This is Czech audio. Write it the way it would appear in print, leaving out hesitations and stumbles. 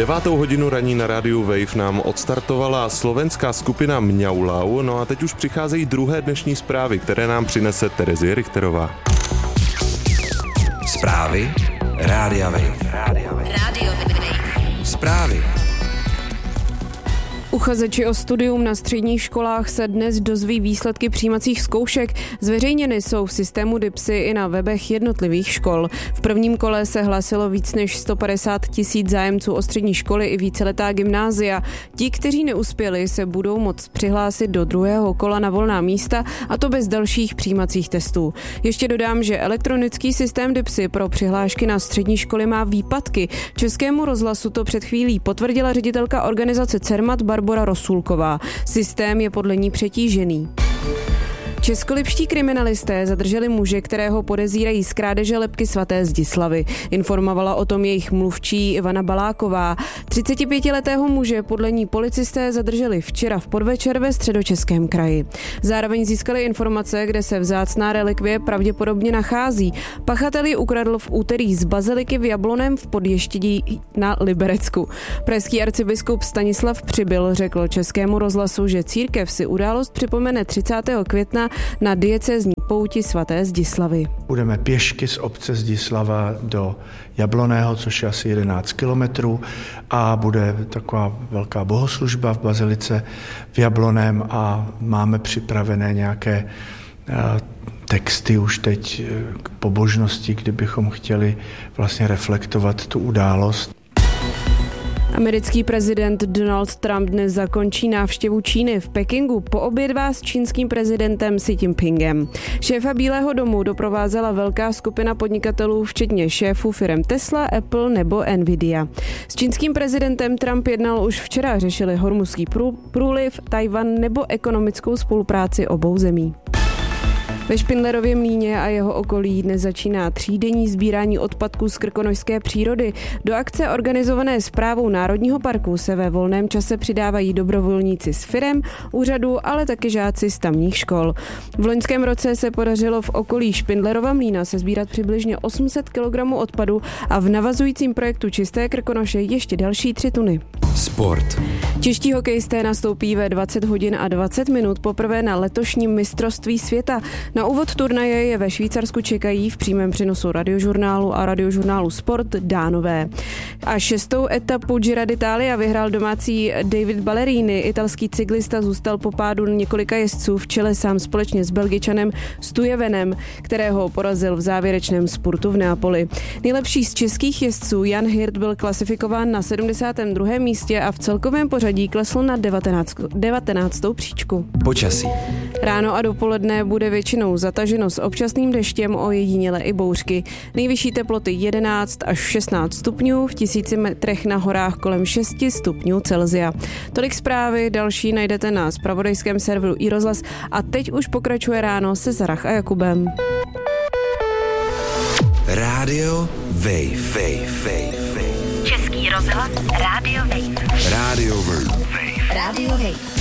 9. hodinu raní na rádiu Wave nám odstartovala slovenská skupina Mňaulau, no a teď už přicházejí druhé dnešní zprávy, které nám přinese Terezie Richterová. Zprávy Rádia Wave. Zprávy. Uchazeči o studium na středních školách se dnes dozví výsledky přijímacích zkoušek. Zveřejněny jsou v systému DIPSy i na webech jednotlivých škol. V prvním kole se hlásilo víc než 150 000 zájemců o střední školy i víceletá gymnázia. Ti, kteří neuspěli, se budou moct přihlásit do druhého kola na volná místa, a to bez dalších přijímacích testů. Ještě dodám, že elektronický systém DIPSy pro přihlášky na střední školy má výpadky. Českému rozhlasu to před chvílí potvrdila ředitelka organizace Cermat Barbora Rosulková. Systém je podle ní přetížený. Českolipští kriminalisté zadrželi muže, kterého podezírají z krádeže lebky svaté Zdislavy. Informovala o tom jejich mluvčí Ivana Baláková. 35letého muže podle ní policisté zadrželi včera v podvečer ve Středočeském kraji. Zároveň získali informace, kde se vzácná relikvie pravděpodobně nachází. Pachatel ji ukradl v úterý z baziliky v Jablonném v Podještědí na Liberecku. Pražský arcibiskup Stanislav Přibyl řekl Českému rozhlasu, že církev si událost připomene 30. května na diecézní pouti svaté Zdislavy. Budeme pěšky z obce Zdislava do Jablonného, což je asi 11 kilometrů, a bude taková velká bohoslužba v bazilice v Jablonném a máme připravené nějaké texty už teď k pobožnosti, kdybychom chtěli vlastně reflektovat tu událost. Americký prezident Donald Trump dnes zakončí návštěvu Číny. V Pekingu poobědvá s čínským prezidentem Xi Jinpingem. Šéfa Bílého domu doprovázela velká skupina podnikatelů, včetně šéfů firem Tesla, Apple nebo Nvidia. S čínským prezidentem Trump jednal už včera, řešili Hormuzský průliv, Tajvan nebo ekonomickou spolupráci obou zemí. Ve Špindlerově mlýně a jeho okolí dnes začíná třídenní sbírání odpadků z krkonošské přírody. Do akce organizované Správou Národního parku se ve volném čase přidávají dobrovolníci z firem, úřadů, ale taky žáci z tamních škol. V loňském roce se podařilo v okolí Špindlerova mlýna sesbírat přibližně 800 kg odpadu a v navazujícím projektu Čisté Krkonoše ještě další 3 tuny. Sport. Čeští hokejisté nastoupí ve 20 hodin a 20 minut poprvé na letošním mistrovství světa. Na úvod turnaje je ve Švýcarsku čekají v přímém přenosu Radiožurnálu a Radiožurnálu Sport Dánové. A 6. etapu Giro d'Italia vyhrál domácí David Ballerini. Italský cyklista zůstal po pádu několika jezdců v čele sám společně s Belgičanem Stujevenem, kterého porazil v závěrečném spurtu v Neapoli. Nejlepší z českých jezdců Jan Hirt byl klasifikován na 72. místě a v celkovém pořadí klesl na 19. příčku. Počasí. Ráno a dopoledne bude většinou zataženo s občasným deštěm, ojediněle i bouřky. Nejvyšší teploty 11 až 16 stupňů, v 1000 metrech na horách kolem 6 stupňů Celsia. Tolik zprávy, další najdete na zpravodajském serveru iRozhlas a teď už pokračuje ráno se Zarach a Jakubem. Rádio Wave. Český rozhlas Rádio Wave. Rádio Wave. Rádio Wave.